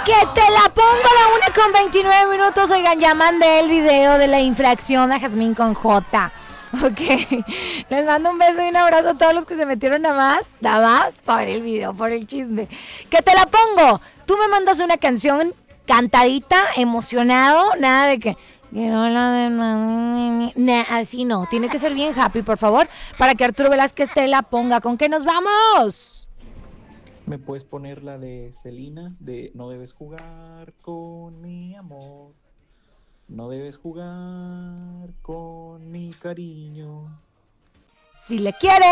Que te la pongo a la 1:29. Oigan, ya mandé el video de la infracción a Jazmín con J. Ok, les mando un beso y un abrazo a todos los que se metieron nada más por el video, por el chisme. Que te la pongo. Tú me mandas una canción cantadita, emocionado, nada de que... así no, tiene que ser bien happy, por favor, para que Arturo Velázquez te la ponga. ¿Con qué nos vamos? ¿Me puedes poner la de Selena, de No debes jugar con mi amor? No debes jugar con mi cariño. Si le quieres.